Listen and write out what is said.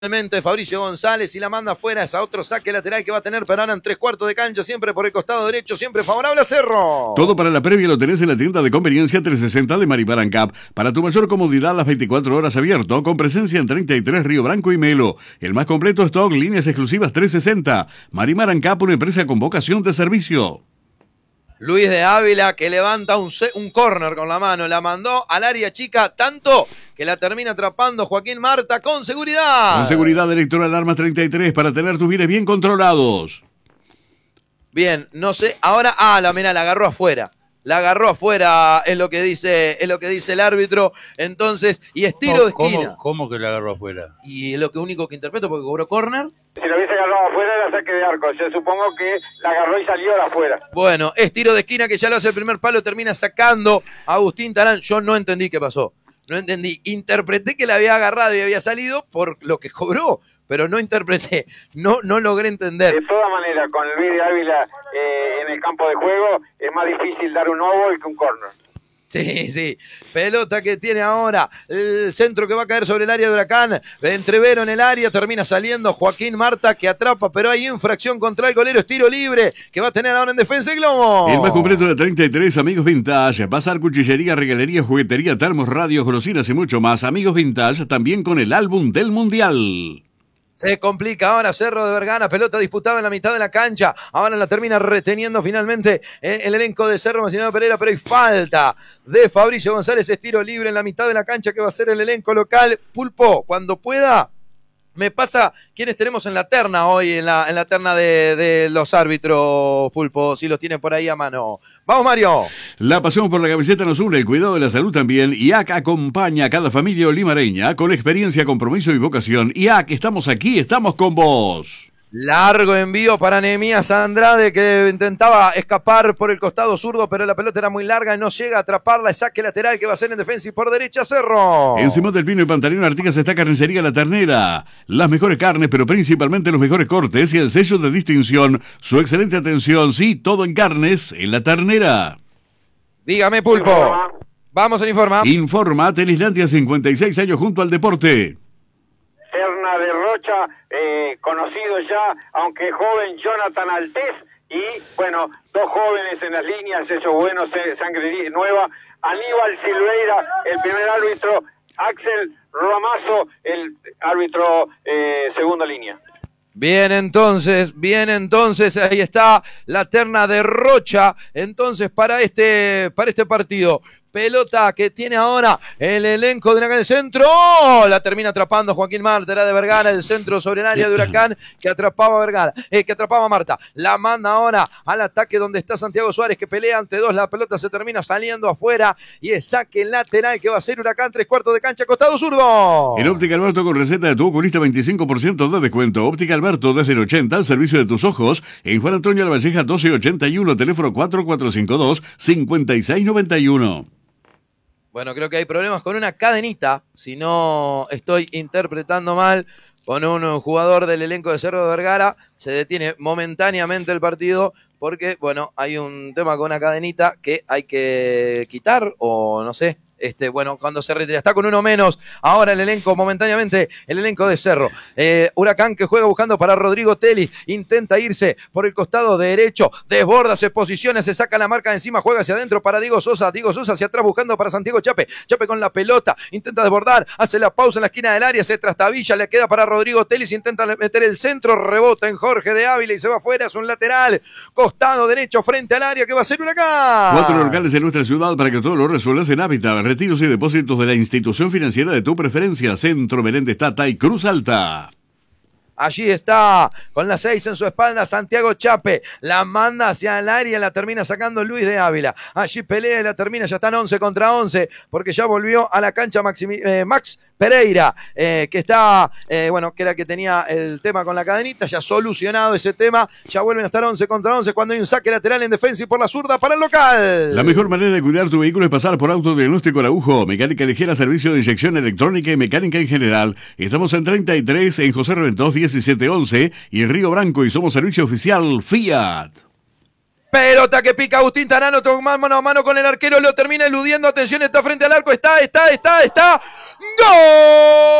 Finalmente Fabricio González y la manda afuera, es a otro saque lateral que va a tener Perana en 3/4 de cancha, siempre por el costado derecho, siempre favorable a Cerro. Todo para la previa lo tenés en la tienda de conveniencia 360 de Maripar Ancap. Para tu mayor comodidad, las 24 horas abierto, con presencia en 33 Río Branco y Melo. El más completo stock, líneas exclusivas 360. Marimar Ancap, una empresa con vocación de servicio. Luis de Ávila que levanta un córner con la mano, la mandó al área chica, tanto que la termina atrapando Joaquín Marta con seguridad. Con seguridad electoral Armas 33 para tener tus bienes bien controlados. Bien, no sé, ahora, la agarró afuera. La agarró afuera, es lo que dice el árbitro, entonces, y es tiro de esquina. ¿Cómo que la agarró afuera? Y es lo único que interpreto porque cobró córner. Si lo hubiese agarrado afuera era saque de arco, yo supongo que la agarró y salió de afuera. Bueno, es tiro de esquina que ya lo hace el primer palo, termina sacando a Agustín Tarán. Yo no entendí qué pasó, no entendí. Interpreté que la había agarrado y había salido por lo que cobró, pero no interpreté, no logré entender. De todas maneras, con Luis de Ávila en el campo de juego, es más difícil dar un no-ball que un corner. Sí, pelota que tiene ahora, el centro que va a caer sobre el área de Huracán, Entrevero en el área, termina saliendo Joaquín Marta que atrapa, pero hay infracción contra el golero, es tiro libre, que va a tener ahora en defensa el Globo. El más completo de 33, Amigos Vintage, bazar, cuchillería, regalería, juguetería, termos, radios, golosinas y mucho más. Amigos Vintage, también con el álbum del Mundial. Se complica ahora Cerro de Vergara, pelota disputada en la mitad de la cancha, ahora la termina reteniendo finalmente el elenco de Cerro Macinado Pereira, pero hay falta de Fabricio González, es tiro libre en la mitad de la cancha que va a ser el elenco local. Pulpo, cuando pueda, me pasa quiénes tenemos en la terna hoy, en la terna de los árbitros, Pulpo, si los tiene por ahí a mano. ¡Vamos, Mario! La pasión por la camiseta nos une, el cuidado de la salud también. IAC acompaña a cada familia olimareña con experiencia, compromiso y vocación. IAC, estamos aquí, estamos con vos. Largo envío para Nehemías Andrade que intentaba escapar por el costado zurdo, pero la pelota era muy larga y no llega a atraparla. El saque lateral que va a ser en defensa y por derecha Cerro. En Simón del Pino y Pantalón Artigas está Carnicería La Ternera. Las mejores carnes, pero principalmente los mejores cortes y el sello de distinción. Su excelente atención, sí, todo en carnes en La Ternera. Dígame, Pulpo. Vamos al informa. Informa, Tenislandia, 56 años junto al deporte. Serna de Rocha, conocido ya, aunque joven, Jonathan Altés, y bueno, dos jóvenes en las líneas, eso bueno, sangre nueva, Aníbal Silveira, el primer árbitro, Axel Ramazo, el árbitro segunda línea. Bien, entonces, ahí está la terna de Rocha, entonces para este partido. Pelota que tiene ahora el elenco de Huracán del centro. ¡Oh! La termina atrapando Joaquín Marta, era de Vergara, el centro sobre el área de Huracán que atrapaba a Vergara, que atrapaba a Marta. La manda ahora al ataque donde está Santiago Suárez que pelea ante dos. La pelota se termina saliendo afuera y es saque lateral que va a ser Huracán, 3/4 de cancha, costado zurdo. En Óptica Alberto con receta de tu oculista 25% de descuento. Óptica Alberto desde el 80 al servicio de tus ojos. En Juan Antonio Alvalleja 1281, teléfono 4452-5691. Bueno, creo que hay problemas con una cadenita, si no estoy interpretando mal, con un jugador del elenco de Cerro de Vergara. Se detiene momentáneamente el partido porque, bueno, hay un tema con una cadenita que hay que quitar o no sé. Bueno, cuando se retira, está con uno menos. Ahora el elenco, momentáneamente, el elenco de Cerro. Huracán que juega buscando para Rodrigo Telly. Intenta irse por el costado derecho. Desborda, se posiciona, se saca la marca de encima. Juega hacia adentro para Diego Sosa. Diego Sosa hacia atrás buscando para Santiago Chape. Chape con la pelota. Intenta desbordar. Hace la pausa en la esquina del área. Se trastabilla. Le queda para Rodrigo Telly. Se intenta meter el centro. Rebota en Jorge de Ávila y se va afuera. Es un lateral. Costado derecho frente al área que va a ser Huracán. 4 locales en nuestra ciudad para que todo lo resuelvas en Hábitat. Retiros y depósitos de la institución financiera de tu preferencia. Centro Meléndez Tata y Cruz Alta. Allí está, con la 6 en su espalda, Santiago Chape. La manda hacia el área, la termina sacando Luis de Ávila. Allí pelea y la termina, ya están 11 contra 11, porque ya volvió a la cancha Max Pereira, que está, que era el que tenía el tema con la cadenita, ya solucionado ese tema. Ya vuelven a estar 11 contra 11 cuando hay un saque lateral en defensa y por la zurda para el local. La mejor manera de cuidar tu vehículo es pasar por Autodiagnóstico Araujo, mecánica ligera, servicio de inyección electrónica y mecánica en general. Estamos en 33, en José Reventós 1711 y en Río Branco, y somos servicio oficial Fiat. Pelota que pica Agustín Tarano, toma mano a mano con el arquero, lo termina eludiendo, atención, está frente al arco, está. ¡Gol!